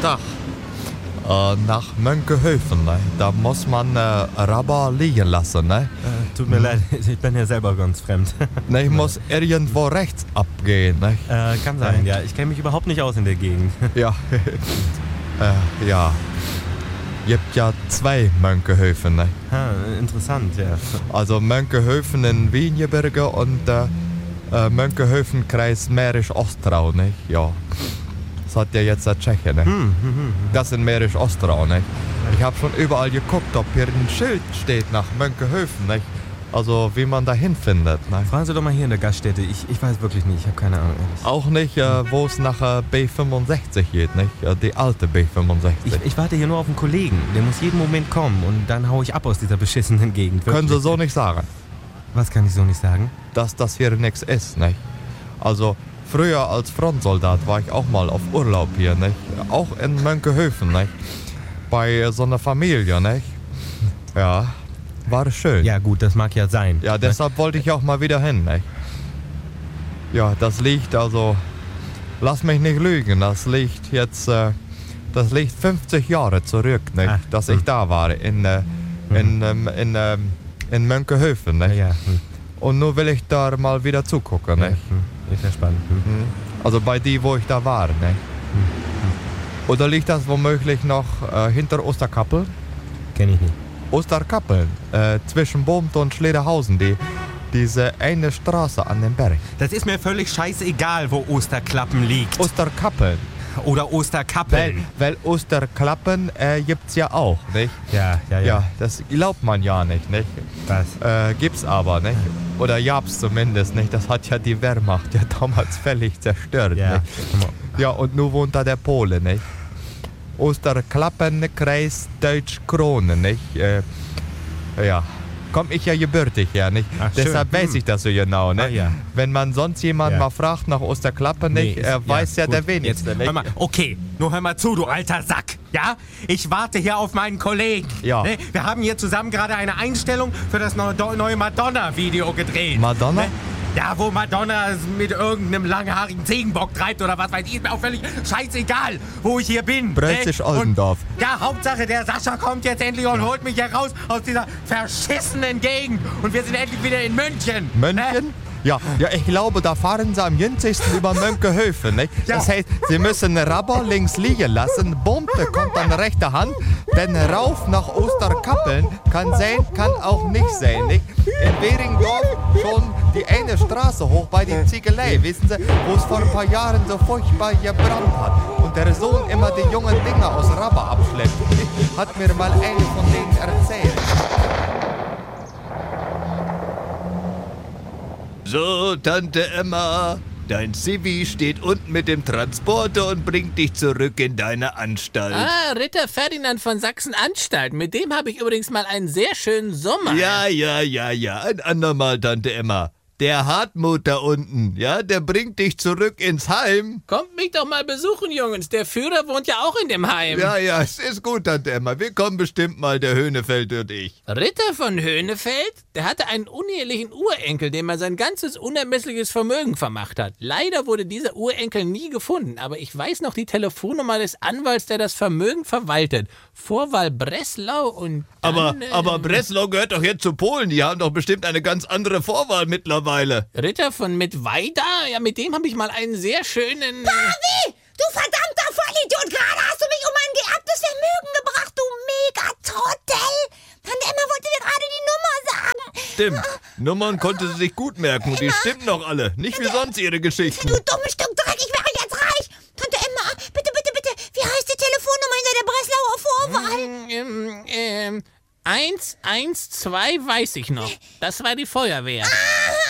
Tag. Nach Mönckehofen, ne? Da muss man Rubber liegen lassen, ne? Tut mir leid, ich bin ja selber ganz fremd. Ne, ich muss irgendwo rechts abgehen, ne? Kann sein, ja. Ich kenne mich überhaupt nicht aus in der Gegend. Ja, ja. Gibt ja 2 Mönckehofen, ne? Interessant, ja. Also Mönckehofen in Wienjeberge und Mönckehofen Kreis Mährisch-Ostrau, ne? Ja. Das hat ja jetzt der Tscheche, ne? Das in Mährisch-Ostrau, ne? Ich habe schon überall geguckt, ob hier ein Schild steht nach Mönckehofen, ne? Also wie man da hinfindet, ne? Fragen Sie doch mal hier in der Gaststätte. Ich weiß wirklich nicht, ich habe keine Ahnung. Ehrlich. Auch nicht, wo es nach B65 geht, nicht? Die alte B65. Ich warte hier nur auf einen Kollegen. Der muss jeden Moment kommen und dann hau ich ab aus dieser beschissenen Gegend. Können Sie so nicht sagen, Was kann ich so nicht sagen? dass das hier nichts ist, nicht? Also früher als Frontsoldat war ich auch mal auf Urlaub hier, nicht? Auch in Mönckehofen, nicht? Bei so einer Familie, nicht? Ja, war schön. Ja gut, das mag ja sein. Ja, deshalb wollte ich auch mal wieder hin, nicht? Ja, das liegt also, lass mich nicht lügen, das liegt jetzt, das liegt 50 Jahre zurück, nicht? Dass ich da war, in Mönckehofen, nicht? Ja. Und nun will ich da mal wieder zugucken, nicht? Ist ja spannend. Also bei die, wo ich da war, nicht? Oder liegt das womöglich noch hinter Osterkappel? Kenn ich nicht. Osterkappeln, zwischen Bomt und Schlederhausen, diese eine Straße an dem Berg. Das ist mir völlig scheißegal, wo Osterklappen liegt. Osterkappeln. Oder Osterkappeln. Weil Osterklappen gibt's ja auch, nicht? Ja. Ja, das glaubt man ja nicht? Was? Gibt's aber, nicht? Oder gab's zumindest, nicht? Das hat ja die Wehrmacht ja damals völlig zerstört, Ja. nicht? Ja, und nun wohnt da der Pole, nicht? Osterklappen, Kreis, Deutsch, Krone, nicht? Ja, komm ich ja gebürtig her, nicht? Ach, Deshalb schön. weiß ich das so genau, ne? Ja. Wenn man sonst jemand mal fragt nach Osterklappen, nicht? Weiß ja gut. der wenigste, Jetzt, nicht? hör mal, okay, nur hör mal zu, du alter Sack, ja? Ich warte hier auf meinen Kollegen. Ja. Ne? Wir haben hier zusammen gerade eine Einstellung für das neue Madonna-Video gedreht. Madonna? Ne? Ja, wo Madonna mit irgendeinem langhaarigen Ziegenbock treibt oder was weiß ich, ist mir auch völlig scheißegal, wo ich hier bin. Preußisch-Oldendorf. Und, ja, Hauptsache der Sascha kommt jetzt endlich und holt mich hier raus aus dieser verschissenen Gegend. Und wir sind endlich wieder in München. München? Ja, ich glaube, da fahren sie am günstigsten über Mönckehofen, nicht? Ja. Das heißt, sie müssen Rubber links liegen lassen, Bumpe kommt an rechter Hand, denn rauf nach Osterkappeln kann sein, kann auch nicht sein, nicht? In Beringdorf schon die eine Straße hoch bei der Ziegelei, wissen Sie, wo es vor ein paar Jahren so furchtbar gebrannt hat und der Sohn immer die jungen Dinger aus Rubber abschleppt, hat mir mal eine von denen erzählt. So, Tante Emma, dein Civi steht unten mit dem Transporter und bringt dich zurück in deine Anstalt. Ritter Ferdinand von Sachsen-Anstalt. Mit dem habe ich übrigens mal einen sehr schönen Sommer. Ja, ein andermal, Tante Emma. Der Hartmut da unten, ja, der bringt dich zurück ins Heim. Kommt mich doch mal besuchen, Jungs. Der Führer wohnt ja auch in dem Heim. Ja, es ist gut, Tante Emma. Wir kommen bestimmt mal, der Höhnefeld und ich. Ritter von Höhnefeld, der hatte einen unehelichen Urenkel, dem er sein ganzes unermessliches Vermögen vermacht hat. Leider wurde dieser Urenkel nie gefunden, aber ich weiß noch die Telefonnummer des Anwalts, der das Vermögen verwaltet. Vorwahl Breslau und dann, Aber Breslau gehört doch jetzt zu Polen. Die haben doch bestimmt eine ganz andere Vorwahl mittlerweile. Ritter von Mittweida? Ja, mit dem habe ich mal einen sehr schönen... Pavi, du verdammter Vollidiot, gerade hast du mich um mein geerbtes Vermögen gebracht, du Megatrottel. Tante Emma wollte dir gerade die Nummer sagen. Stimmt. Nummern konnte sie sich gut merken und die stimmen doch alle. Nicht wie sonst ihre Geschichten. Du dummes Stück Dreck, ich wäre jetzt reich. Tante Emma, bitte, wie heißt die Telefonnummer hinter der Breslauer Vorwahl? 112 weiß ich noch. Das war die Feuerwehr. Aha,